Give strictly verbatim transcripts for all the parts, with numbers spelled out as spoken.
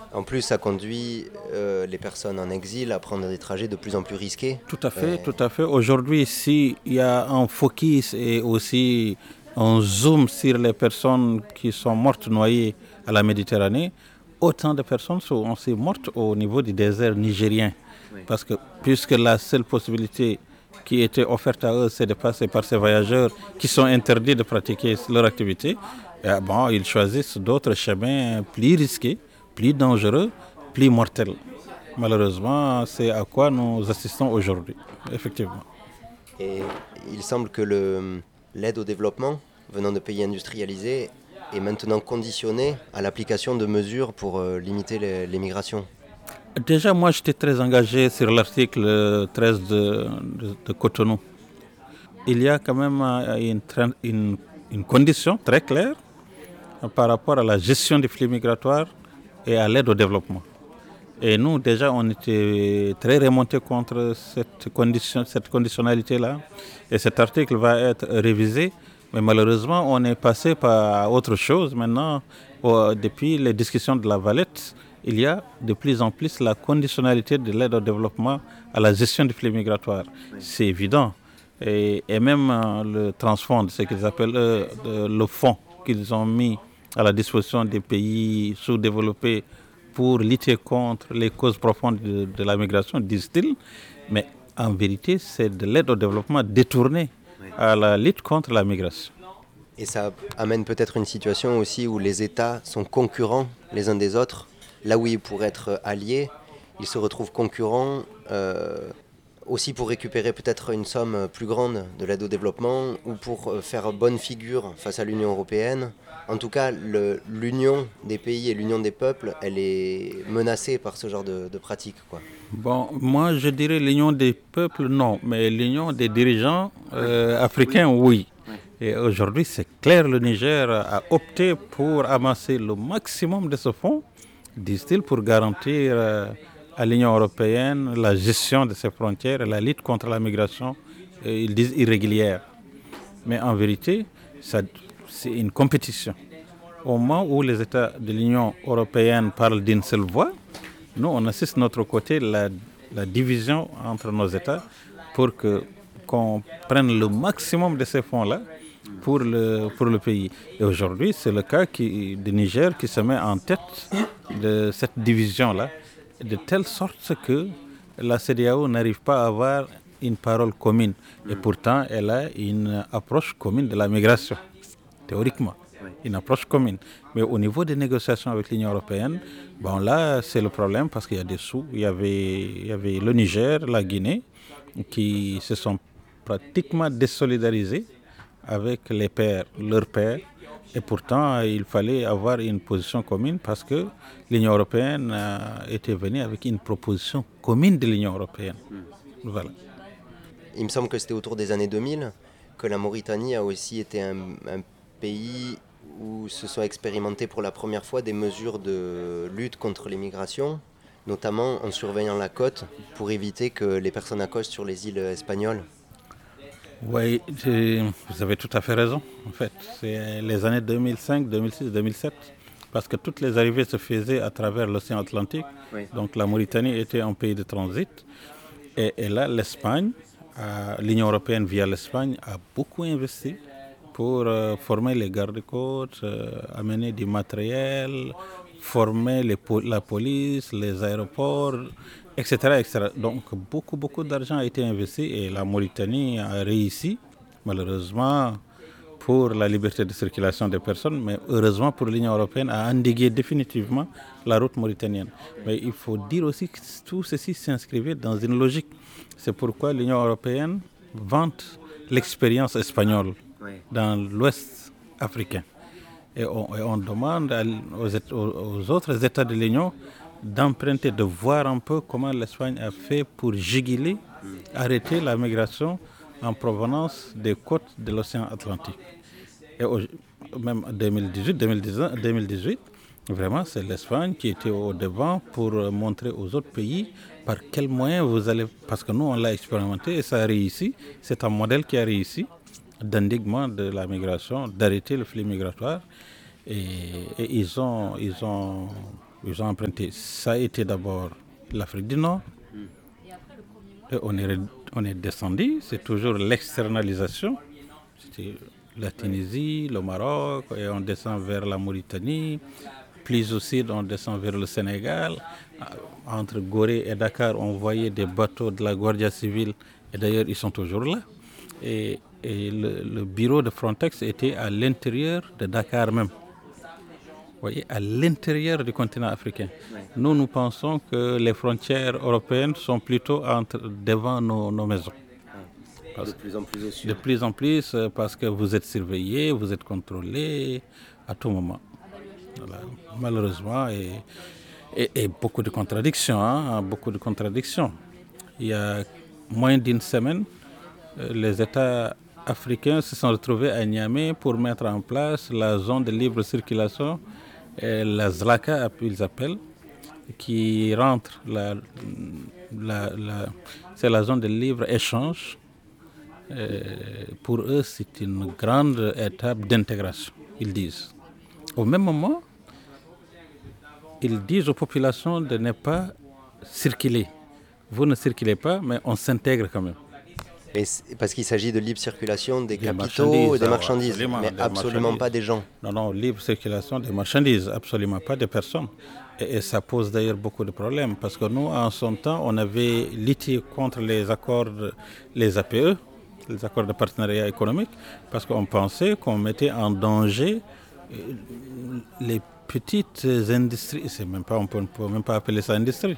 En plus, ça conduit euh, les personnes en exil à prendre des trajets de plus en plus risqués. Tout à fait, Euh, tout à fait. Aujourd'hui, s'il y a un focus et aussi un zoom sur les personnes qui sont mortes noyées à la Méditerranée, autant de personnes sont aussi mortes au niveau du désert nigérien. oui. Parce que puisque la seule possibilité qui était offerte à eux, c'est de passer par ces voyageurs qui sont interdits de pratiquer leur activité, eh bon, ils choisissent d'autres chemins plus risqués, plus dangereux, plus mortels. Malheureusement, c'est à quoi nous assistons aujourd'hui, effectivement. Et il semble que le, l'aide au développement venant de pays industrialisés est maintenant conditionnée à l'application de mesures pour euh, limiter les, les migrations. Déjà, moi, j'étais très engagé sur l'article treize de, de, de Cotonou. Il y a quand même euh, une, une, une condition très claire par rapport à la gestion des flux migratoires et à l'aide au développement. Et nous, déjà, on était très remontés contre cette, condition, cette conditionnalité-là. Et cet article va être révisé. Mais malheureusement, on est passé par autre chose. Maintenant, oh, depuis les discussions de la Valette, il y a de plus en plus la conditionnalité de l'aide au développement à la gestion des flux migratoires. Oui. C'est évident. Et, et même euh, le transfond, ce qu'ils appellent euh, le fonds qu'ils ont mis à la disposition des pays sous-développés pour lutter contre les causes profondes de, de la migration, disent-ils. Mais en vérité, c'est de l'aide au développement détournée à la lutte contre la migration. Et ça amène peut-être une situation aussi où les États sont concurrents les uns des autres. Là où ils pourraient être alliés, ils se retrouvent concurrents euh, aussi pour récupérer peut-être une somme plus grande de l'aide au développement ou pour faire bonne figure face à l'Union européenne. En tout cas, le, l'union des pays et l'union des peuples, elle est menacée par ce genre de, de pratiques, quoi. Bon, moi je dirais l'union des peuples, non, mais l'union des dirigeants euh, africains, oui. oui. Et aujourd'hui, c'est clair, le Niger a opté pour amasser le maximum de ce fonds, disent-ils, pour garantir euh, à l'Union européenne la gestion de ses frontières et la lutte contre la migration, euh, ils disent irrégulière. Mais en vérité, ça, c'est une compétition. Au moment où les États de l'Union européenne parlent d'une seule voix, nous, on assiste de notre côté la, la division entre nos États pour que, qu'on prenne le maximum de ces fonds-là pour le, pour le pays. Et aujourd'hui, c'est le cas qui, du Niger qui se met en tête de cette division-là, de telle sorte que la C E D E A O n'arrive pas à avoir une parole commune. Et pourtant, elle a une approche commune de la migration, théoriquement. Une approche commune. Mais au niveau des négociations avec l'Union européenne, bon là, c'est le problème parce qu'il y a des sous. Il y avait, il y avait le Niger, la Guinée, qui se sont pratiquement désolidarisés avec les pères, leurs pères. Et pourtant, il fallait avoir une position commune parce que l'Union européenne était venue avec une proposition commune de l'Union européenne. Voilà. Il me semble que c'était autour des années deux mille que la Mauritanie a aussi été un, un pays où se sont expérimentées pour la première fois des mesures de lutte contre l'immigration, notamment en surveillant la côte pour éviter que les personnes accostent sur les îles espagnoles. Oui, vous avez tout à fait raison. En fait, c'est les années deux mille cinq, deux mille six, deux mille sept, parce que toutes les arrivées se faisaient à travers l'océan Atlantique. Oui. Donc la Mauritanie était un pays de transit. Et, et là, l'Espagne, euh, l'Union européenne via l'Espagne, a beaucoup investi pour euh, former les gardes-côtes, euh, amener du matériel, former les po- la police, les aéroports, et cetera, et cetera. Donc beaucoup, beaucoup d'argent a été investi et la Mauritanie a réussi, malheureusement, pour la liberté de circulation des personnes, mais heureusement pour l'Union européenne, à endiguer définitivement la route mauritanienne. Mais il faut dire aussi que tout ceci s'inscrivait dans une logique. C'est pourquoi l'Union européenne vante l'expérience espagnole dans l'Ouest africain. Et on, et on demande aux, aux autres États de l'Union d'emprunter, de voir un peu comment l'Espagne a fait pour juguler, arrêter la migration en provenance des côtes de l'océan Atlantique. Et au, même en deux mille dix-huit, deux mille dix-neuf, deux mille dix-huit, vraiment, c'est l'Espagne qui était au devant pour montrer aux autres pays par quels moyens vous allez... Parce que nous, on l'a expérimenté et ça a réussi. C'est un modèle qui a réussi d'endiguement de la migration, d'arrêter le flux migratoire. Et, et ils, ont, ils ont ils ont emprunté. Ça a été d'abord l'Afrique du Nord. Mm. Et on est, on est descendu, c'est toujours l'externalisation. C'était la Tunisie, le Maroc, et on descend vers la Mauritanie. Plus au sud, on descend vers le Sénégal. Entre Gorée et Dakar, on voyait des bateaux de la Guardia Civile. Et d'ailleurs, ils sont toujours là. Et, et le, le bureau de Frontex était à l'intérieur de Dakar même. Vous voyez, à l'intérieur du continent africain. Oui. Nous, nous pensons que les frontières européennes sont plutôt entre, devant nos, nos maisons. Parce, de plus en plus au sud. De plus en plus, parce que vous êtes surveillés, vous êtes contrôlés à tout moment. Voilà. Malheureusement, et, et, et beaucoup de contradictions, hein, beaucoup de contradictions. Il y a moins d'une semaine, les États africains se sont retrouvés à Niamey pour mettre en place la zone de libre circulation, la ZLACA, ils appellent, qui rentre, la, la, la, c'est la zone de libre-échange. Pour eux, c'est une grande étape d'intégration, ils disent. Au même moment, ils disent aux populations de ne pas circuler. Vous ne circulez pas, mais on s'intègre quand même. Et parce qu'il s'agit de libre circulation des, des capitaux et des marchandises, absolument, mais des absolument marchandises. Pas des gens. Non, non, libre circulation des marchandises, absolument pas des personnes. Et, et ça pose d'ailleurs beaucoup de problèmes, parce que nous, en son temps, on avait lutté contre les accords, les A P E, les accords de partenariat économique, parce qu'on pensait qu'on mettait en danger les petites industries, c'est même pas, on ne peut même pas appeler ça industrie.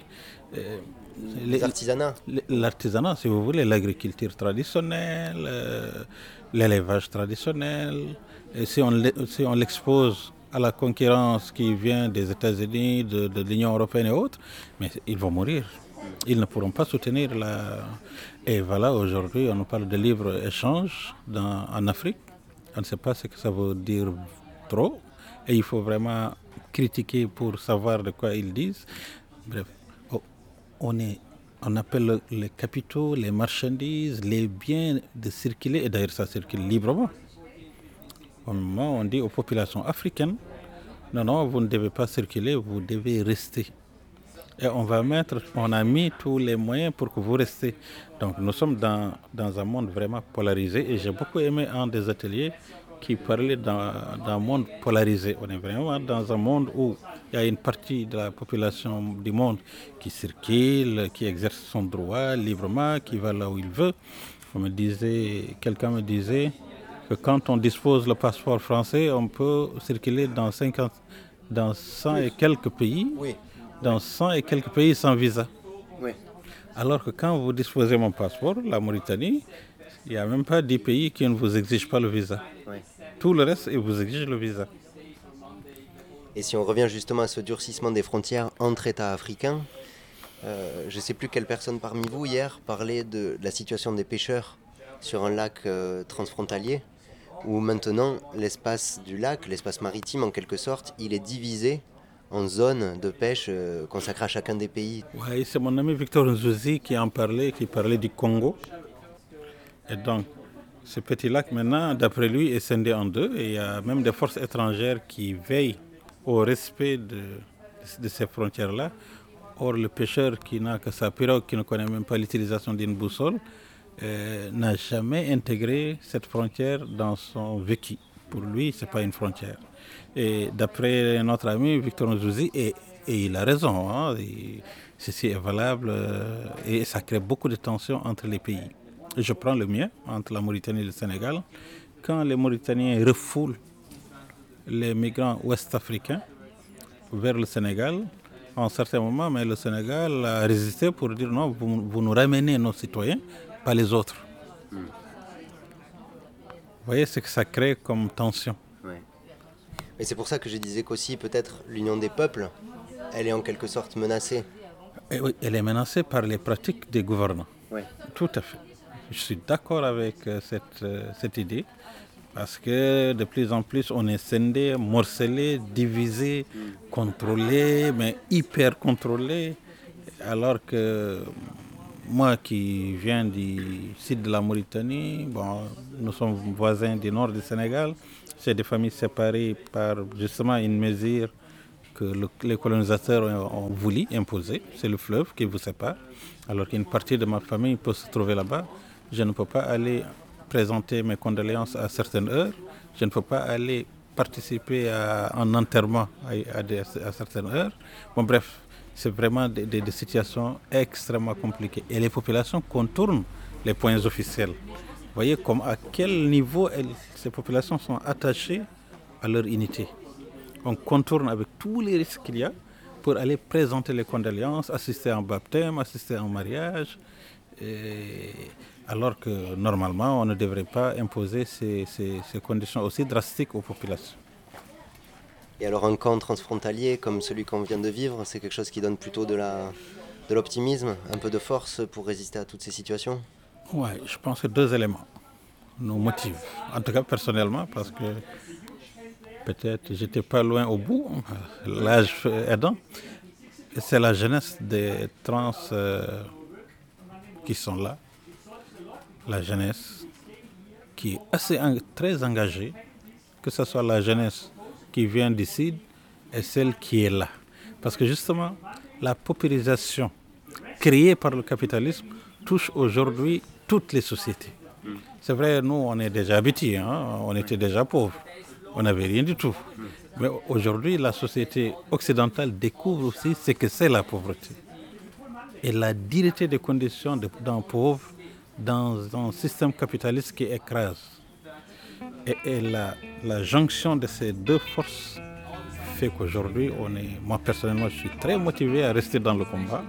Les artisanats. L'artisanat, si vous voulez, l'agriculture traditionnelle, euh, l'élevage traditionnel. Et si on, si on l'expose à la concurrence qui vient des États-Unis, de, de l'Union européenne et autres, mais ils vont mourir. Ils ne pourront pas soutenir la... Et voilà, aujourd'hui, on nous parle de libre-échange dans, en Afrique. On ne sait pas ce que ça veut dire trop. Et il faut vraiment critiquer pour savoir de quoi ils disent. Bref. On, est, on appelle les capitaux, les marchandises, les biens de circuler, et d'ailleurs ça circule librement. Au moment où on dit aux populations africaines, non, non, vous ne devez pas circuler, vous devez rester. Et on va mettre, on a mis tous les moyens pour que vous restez. Donc nous sommes dans, dans un monde vraiment polarisé, et j'ai beaucoup aimé un des ateliers qui parlait d'un, d'un monde polarisé. On est vraiment dans un monde où il y a une partie de la population du monde qui circule, qui exerce son droit librement, qui va là où il veut. On me disait, quelqu'un me disait que quand on dispose le passeport français, on peut circuler dans, cinquante, dans cent et quelques pays, oui. dans cent et quelques pays sans visa. Oui. Alors que quand vous disposez mon passeport, la Mauritanie, il n'y a même pas dix pays qui ne vous exigent pas le visa. Oui. Tout le reste, ils vous exigent le visa. Et si on revient justement à ce durcissement des frontières entre États africains, euh, je ne sais plus quelle personne parmi vous hier parlait de, de la situation des pêcheurs sur un lac euh, transfrontalier, où maintenant l'espace du lac, l'espace maritime en quelque sorte, il est divisé en zones de pêche euh, consacrées à chacun des pays. Oui, c'est mon ami Victor Nzouzi qui en parlait, qui parlait du Congo. Et donc, ce petit lac, maintenant, d'après lui, est scindé en deux. Et il y a même des forces étrangères qui veillent au respect de, de ces frontières-là. Or, le pêcheur qui n'a que sa pirogue, qui ne connaît même pas l'utilisation d'une boussole, euh, n'a jamais intégré cette frontière dans son vécu. Pour lui, ce n'est pas une frontière. Et d'après notre ami Victor Nzouzi, et, et il a raison, hein, et ceci est valable, euh, et ça crée beaucoup de tensions entre les pays. Je prends le mien, entre la Mauritanie et le Sénégal. Quand les Mauritaniens refoulent les migrants ouest-africains vers le Sénégal, à un certain moment, mais le Sénégal a résisté pour dire non, vous, vous nous ramenez nos citoyens, pas les autres. Mm. Vous voyez ce que ça crée comme tension. Ouais. Et c'est pour ça que je disais qu'aussi peut-être l'union des peuples, elle est en quelque sorte menacée. Et oui, elle est menacée par les pratiques des gouvernants. Ouais. Tout à fait. Je suis d'accord avec cette, cette idée, parce que de plus en plus on est scindé, morcelé, divisé, mm. contrôlé, mais hyper contrôlé, alors que moi qui viens du sud de la Mauritanie, bon, nous sommes voisins du nord du Sénégal, j'ai des familles séparées par justement une mesure que le, les colonisateurs ont, ont voulu imposer. C'est le fleuve qui vous sépare. Alors qu'une partie de ma famille peut se trouver là-bas. Je ne peux pas aller présenter mes condoléances à certaines heures. Je ne peux pas aller participer à un enterrement à, à, des, à certaines heures. Bon, bref, c'est vraiment des, des, des situations extrêmement compliquées. Et les populations contournent les points officiels. Vous voyez comme à quel niveau elles, ces populations sont attachées à leur unité. On contourne avec tous les risques qu'il y a pour aller présenter les condoléances, assister à un baptême, assister à un mariage, et alors que normalement on ne devrait pas imposer ces, ces, ces conditions aussi drastiques aux populations. Et alors un camp transfrontalier comme celui qu'on vient de vivre, c'est quelque chose qui donne plutôt de, la, de l'optimisme, un peu de force pour résister à toutes ces situations? Oui, je pense que deux éléments nous motivent. En tout cas personnellement, parce que peut-être j'étais pas loin au bout, l'âge aidant. C'est la jeunesse des trans euh, qui sont là. La jeunesse qui est assez, très engagée, que ce soit la jeunesse qui vient d'ici et celle qui est là. Parce que justement, la paupérisation créée par le capitalisme touche aujourd'hui toutes les sociétés. C'est vrai, nous, on est déjà habitués, hein? On était déjà pauvres, on n'avait rien du tout. Mais aujourd'hui, la société occidentale découvre aussi ce que c'est la pauvreté. Et la dureté des conditions d'un pauvre dans un système capitaliste qui écrase. Et, et la, la jonction de ces deux forces fait qu'aujourd'hui, on est, moi personnellement, je suis très motivé à rester dans le combat,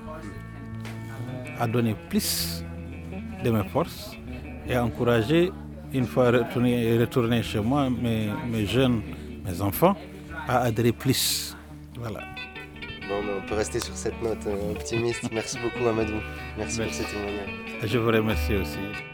à donner plus de mes forces et à encourager, une fois retourné, retourné chez moi, mes, mes jeunes, mes enfants, à adhérer plus. Voilà. Bon, ben on peut rester sur cette note euh, optimiste. Merci beaucoup Amadou. Merci, Merci pour ces témoignages. Je vous remercie aussi.